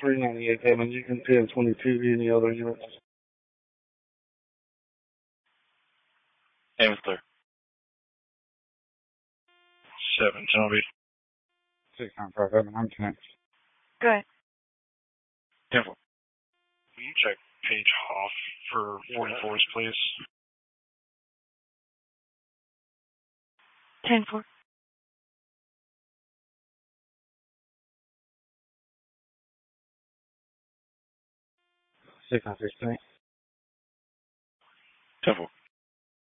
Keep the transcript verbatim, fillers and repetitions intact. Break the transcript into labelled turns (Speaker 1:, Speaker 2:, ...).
Speaker 1: three ninety-eight, Kevin. You can ten twenty-two any other units.
Speaker 2: Aim is clear. Seven, Genevieve.
Speaker 1: six nine five seven, I'm ten.
Speaker 3: Good.
Speaker 2: ten four. Will you check page off for forty-fours, please?
Speaker 3: ten four.
Speaker 1: six nine six ten.
Speaker 2: ten four.